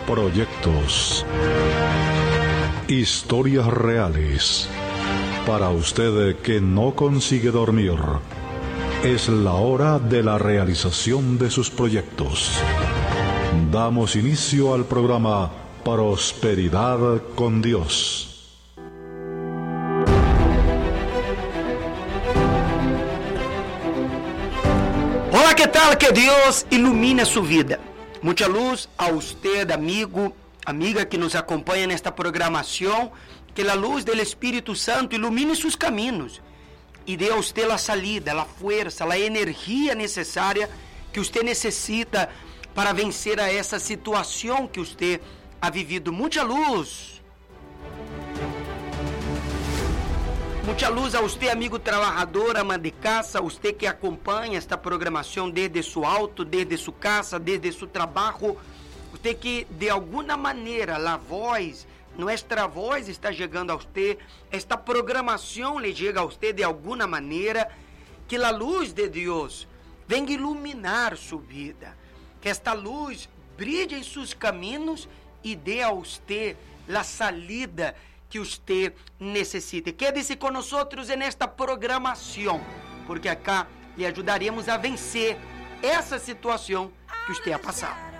proyectos, historias reales. Para usted que no consigue dormir, es la hora de la realización de sus proyectos. Damos inicio al programa Prosperidad con Dios. Olá, que tal? Que Deus ilumine a sua vida. Muita luz a usted, amigo, amiga que nos acompanha nesta programação. Que a luz do Espírito Santo ilumine seus caminhos e dê a você a salida, a força, a energia necessária que você necessita para vencer a essa situação que você ha vivido. Muita luz. Muita luz a você, amigo trabalhador, ama de casa, você que acompanha esta programação desde seu auto, desde sua casa, desde seu trabalho, você que de alguma maneira a voz, nossa voz está chegando a você, esta programação lhe chega a você de alguma maneira, que a luz de Deus venha iluminar sua vida, que esta luz brilhe em seus caminhos e dê a você a salida que você necessita. Quede-se conosco nesta programação, porque acá lhe ajudaremos a vencer essa situação que você ha passado.